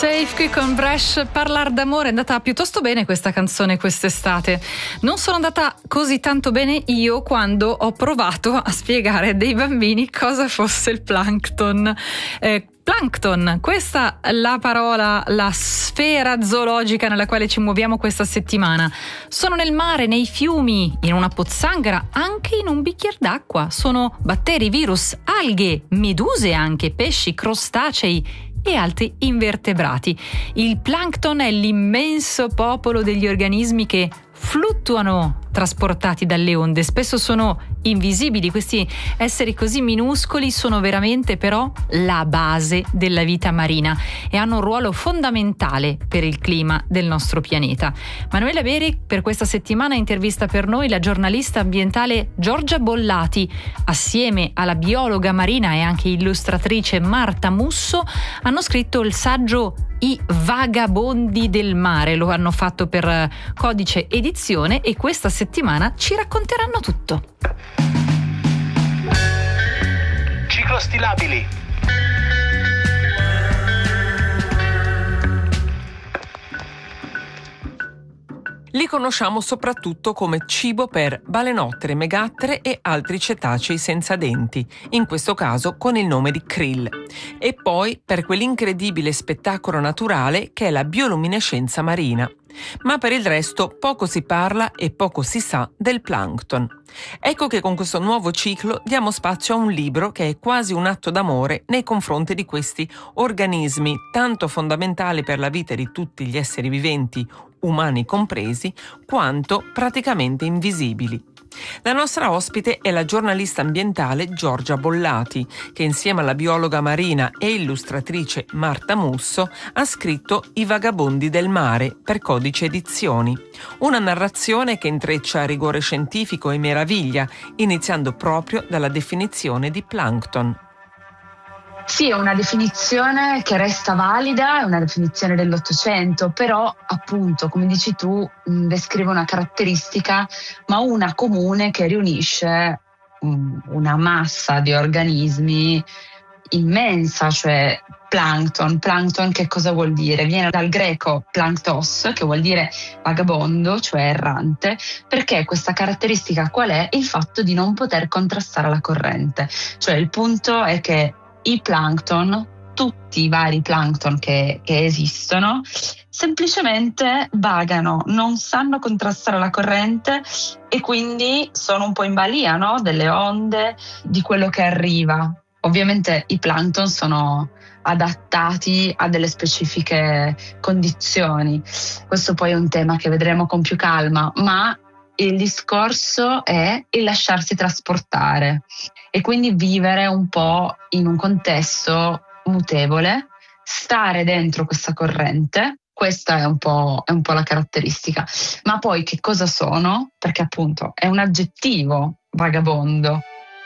Safe qui con Bresh. Parlar d'amore è andata piuttosto bene questa canzone quest'estate. Non sono andata così tanto bene io quando ho provato a spiegare a dei bambini cosa fosse il plankton. Plankton, questa è la parola, la sfera zoologica nella quale ci muoviamo questa settimana. Sono nel mare, nei fiumi, in una pozzanghera, anche in un bicchiere d'acqua. Sono batteri, virus, alghe, meduse anche, pesci, crostacei e altri invertebrati. Il plankton è l'immenso popolo degli organismi che fluttuano trasportati dalle onde. Spesso sono invisibili. Questi esseri così minuscoli sono veramente però la base della vita marina e hanno un ruolo fondamentale per il clima del nostro pianeta. Manuela Beri per questa settimana intervista per noi la giornalista ambientale Giorgia Bollati. Assieme alla biologa marina e anche illustratrice Marta Musso hanno scritto il saggio I vagabondi del mare. Lo hanno fatto per Codice Edizione e questa settimana ci racconteranno tutto. Ciclostilabili. Li conosciamo soprattutto come cibo per balenottere, megattere e altri cetacei senza denti, in questo caso con il nome di krill, e poi per quell'incredibile spettacolo naturale che è la bioluminescenza marina. Ma per il resto poco si parla e poco si sa del plankton. Ecco che con questo nuovo ciclo diamo spazio a un libro che è quasi un atto d'amore nei confronti di questi organismi tanto fondamentali per la vita di tutti gli esseri viventi, umani compresi, quanto praticamente invisibili. La nostra ospite è la giornalista ambientale Giorgia Bollati, che insieme alla biologa marina e illustratrice Marta Musso ha scritto I vagabondi del mare per Codice Edizioni, una narrazione che intreccia rigore scientifico e meraviglia, iniziando proprio dalla definizione di plankton. Sì, è una definizione che resta valida, è una definizione dell'Ottocento, però appunto, come dici tu, descrive una caratteristica, ma una comune che riunisce una massa di organismi immensa, cioè plankton. Plankton che cosa vuol dire? Viene dal greco planktos, che vuol dire vagabondo, cioè errante. Perché questa caratteristica qual è? Il fatto di non poter contrastare la corrente. Cioè il punto è che i plankton, tutti i vari plankton che esistono, semplicemente vagano, non sanno contrastare la corrente e quindi sono un po' in balia, no? Delle onde, di quello che arriva. Ovviamente i plankton sono adattati a delle specifiche condizioni. Questo poi è un tema che vedremo con più calma, ma il discorso è il lasciarsi trasportare e quindi vivere un po' in un contesto mutevole, stare dentro questa corrente. Questa è un po' la caratteristica. Ma poi che cosa sono? Perché appunto è un aggettivo vagabondo.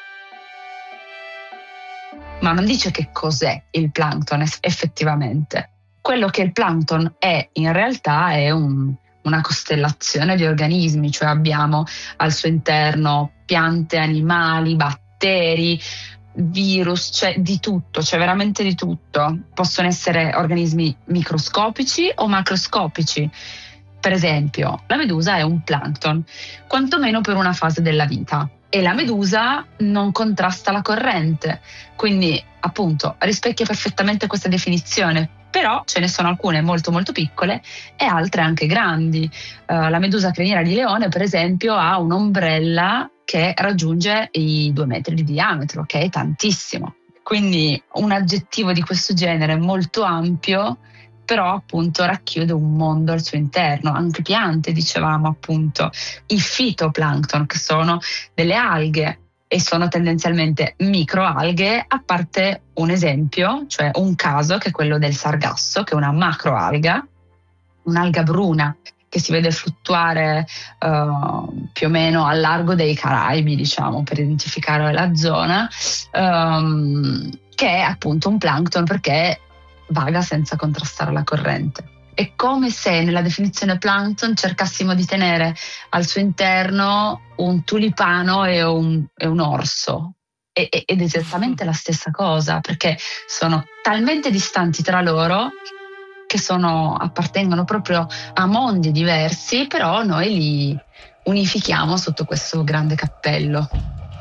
Ma non dice che cos'è il plankton effettivamente. Quello che il plankton è in realtà è una costellazione di organismi, cioè abbiamo al suo interno piante, animali, batteri, virus, c'è di tutto, c'è veramente di tutto. Possono essere organismi microscopici o macroscopici. Per esempio, la medusa è un plankton, quantomeno per una fase della vita. E la medusa non contrasta la corrente, quindi appunto rispecchia perfettamente questa definizione. Però ce ne sono alcune molto molto piccole e altre anche grandi. La medusa criniera di leone, per esempio, ha un'ombrella che raggiunge i 2 metri di diametro, che è tantissimo. Quindi un aggettivo di questo genere molto ampio, però appunto racchiude un mondo al suo interno, anche piante, dicevamo appunto, i fitoplankton, che sono delle alghe e sono tendenzialmente microalghe, a parte un esempio, cioè un caso che è quello del sargasso, che è una macroalga, un'alga bruna che si vede fluttuare più o meno al largo dei Caraibi, diciamo, per identificare la zona, che è appunto un plankton perché vaga senza contrastare la corrente. È come se nella definizione plankton cercassimo di tenere al suo interno un tulipano e un orso. Ed è esattamente la stessa cosa, perché sono talmente distanti tra loro che appartengono proprio a mondi diversi, però noi li unifichiamo sotto questo grande cappello.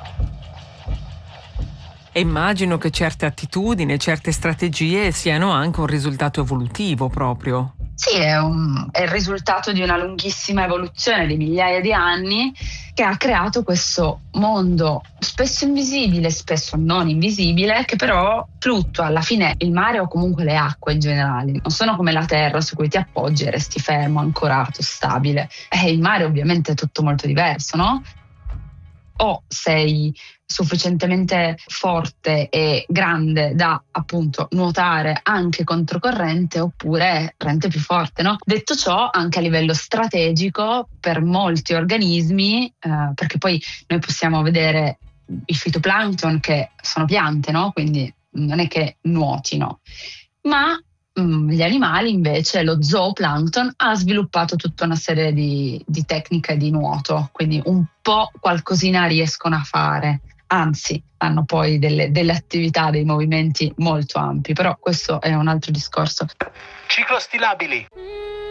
E immagino che certe attitudini, certe strategie siano anche un risultato evolutivo proprio. Sì, è il risultato di una lunghissima evoluzione di migliaia di anni che ha creato questo mondo spesso invisibile, spesso non invisibile, che però fluttua. Alla fine il mare o comunque le acque in generale non sono come la terra su cui ti appoggi e resti fermo, ancorato, stabile. Il mare ovviamente è tutto molto diverso, no? O sei sufficientemente forte e grande da appunto nuotare anche controcorrente, oppure rende più forte, no? Detto ciò, anche a livello strategico per molti organismi, perché poi noi possiamo vedere il fitoplancton che sono piante, no? Quindi non è che nuotino, ma gli animali invece, lo zooplancton ha sviluppato tutta una serie di tecniche di nuoto, quindi un po' qualcosina riescono a fare, anzi hanno poi delle attività, dei movimenti molto ampi, però questo è un altro discorso. Ciclostilabili.